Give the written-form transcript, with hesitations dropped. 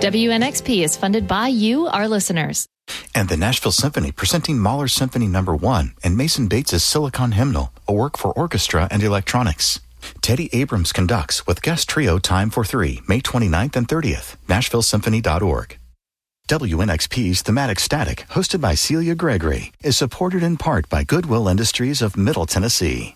WNXP is funded by you, our listeners. And the Nashville Symphony presenting Mahler Symphony No. 1 and Mason Bates' Silicon Hymnal, a work for orchestra and electronics. Teddy Abrams conducts with guest trio Time for Three, May 29th and 30th, NashvilleSymphony.org. WNXP's Thematic Static, hosted by Celia Gregory, is supported in part by Goodwill Industries of Middle Tennessee.